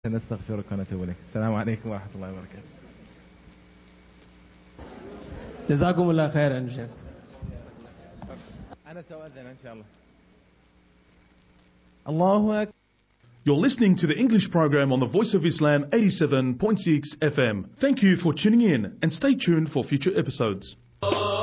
نستغفرك ونتوب إليك. السلام عليكم ورحمة الله وبركاته. جزاكم الله خيرا شيخ. أنا سأؤذن إن شاء الله. الله أكبر. You're listening to the English program on the Voice of Islam 87.6 FM. Thank you for tuning in and stay tuned for future episodes.